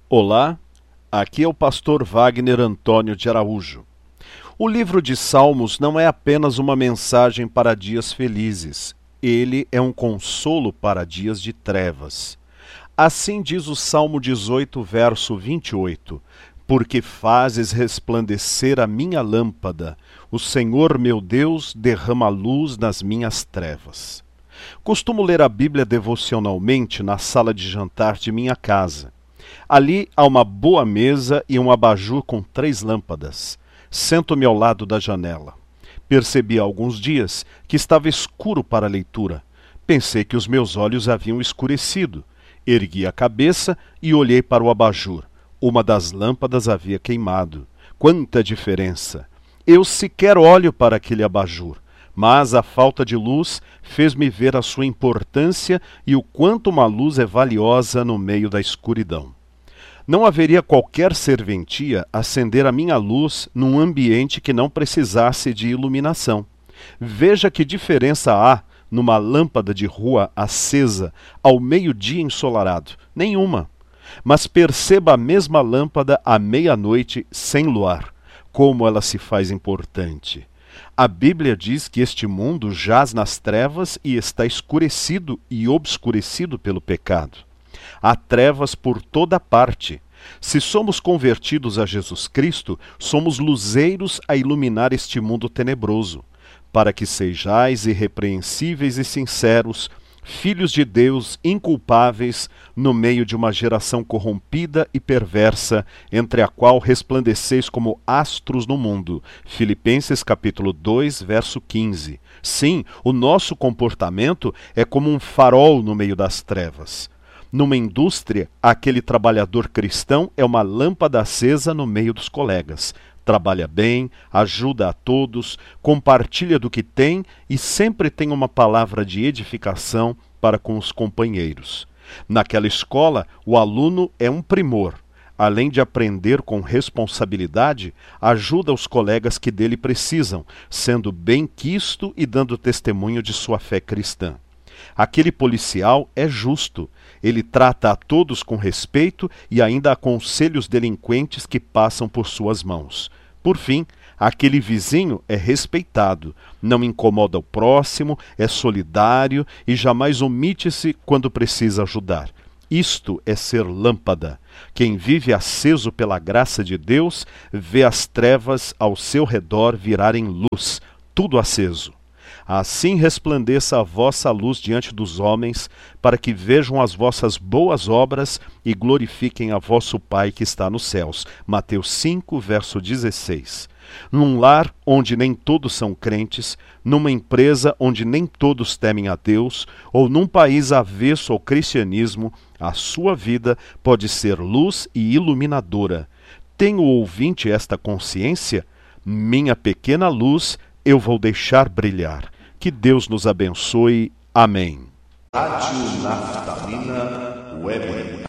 Olá, aqui é o pastor Wagner Antônio de Araújo. O livro de Salmos não é apenas uma mensagem para dias felizes, ele é um consolo para dias de trevas. Assim diz o Salmo 18, verso 28, porque fazes resplandecer a minha lâmpada, o Senhor meu Deus derrama luz nas minhas trevas. Costumo ler a Bíblia devocionalmente na sala de jantar de minha casa. Ali há uma boa mesa e um abajur com 3 lâmpadas. Sento-me ao lado da janela. Percebi há alguns dias que estava escuro para a leitura. Pensei que os meus olhos haviam escurecido. Ergui a cabeça e olhei para o abajur. Uma das lâmpadas havia queimado. Quanta diferença! Eu sequer olho para aquele abajur, mas a falta de luz fez-me ver a sua importância e o quanto uma luz é valiosa no meio da escuridão. Não haveria qualquer serventia acender a minha luz num ambiente que não precisasse de iluminação. Veja que diferença há numa lâmpada de rua acesa ao meio-dia ensolarado. Nenhuma. Mas perceba a mesma lâmpada à meia-noite sem luar. Como ela se faz importante. A Bíblia diz que este mundo jaz nas trevas e está escurecido e obscurecido pelo pecado. Há trevas por toda parte. Se somos convertidos a Jesus Cristo, somos luzeiros a iluminar este mundo tenebroso, para que sejais irrepreensíveis e sinceros, filhos de Deus inculpáveis no meio de uma geração corrompida e perversa, entre a qual resplandeceis como astros no mundo. Filipenses capítulo 2, verso 15. Sim, o nosso comportamento é como um farol no meio das trevas. Numa indústria, aquele trabalhador cristão é uma lâmpada acesa no meio dos colegas. Trabalha bem, ajuda a todos, compartilha do que tem e sempre tem uma palavra de edificação para com os companheiros. Naquela escola, o aluno é um primor. Além de aprender com responsabilidade, ajuda os colegas que dele precisam, sendo bem-quisto e dando testemunho de sua fé cristã. Aquele policial é justo. Ele trata a todos com respeito e ainda aconselha os delinquentes que passam por suas mãos. Por fim, aquele vizinho é respeitado, não incomoda o próximo, é solidário e jamais omite-se quando precisa ajudar. Isto é ser lâmpada. Quem vive aceso pela graça de Deus, vê as trevas ao seu redor virarem luz, tudo aceso. Assim resplandeça a vossa luz diante dos homens, para que vejam as vossas boas obras e glorifiquem a vosso Pai que está nos céus. Mateus 5, verso 16. Num lar onde nem todos são crentes, numa empresa onde nem todos temem a Deus, ou num país avesso ao cristianismo, a sua vida pode ser luz e iluminadora. Tem o ouvinte esta consciência? Minha pequena luz eu vou deixar brilhar. Que Deus nos abençoe. Amém. Rádio Naftalina Web.